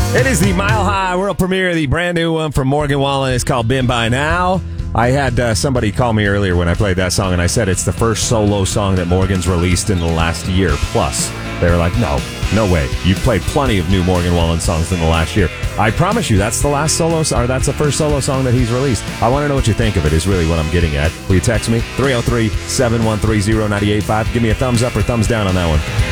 It is the Mile High world premiere of the brand new one from Morgan Wallen. It's called Been By Now. I had somebody call me earlier when I played that song, and I said it's the first solo song that Morgan's released in the last year plus. They were like, no way. You've played plenty of new Morgan Wallen songs in the last year. I promise you, that's the last solo, or that's the first solo song that he's released. I want to know what you think of it, is really what I'm getting at. Will you text me? 303-713-0985. Give me a thumbs up or thumbs down on that one.